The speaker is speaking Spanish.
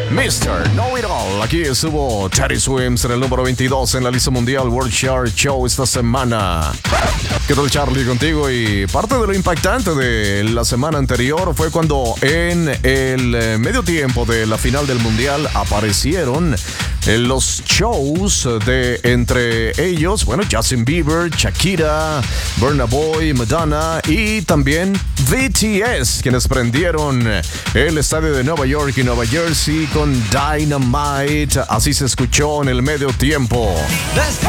Mr. Know It All. Aquí estuvo Teddy Swims en el número 22 en la lista mundial World Chart Show esta semana. ¿Qué tal, Charlie? Contigo. Y parte de lo impactante de la semana anterior fue cuando en el medio tiempo de la final del mundial aparecieron los shows de entre ellos, bueno, Justin Bieber, Shakira, Burna Boy, Madonna y también BTS, quienes prendieron el estadio de Nueva York y Nueva Jersey con Dynamite. Así se escuchó en el medio tiempo.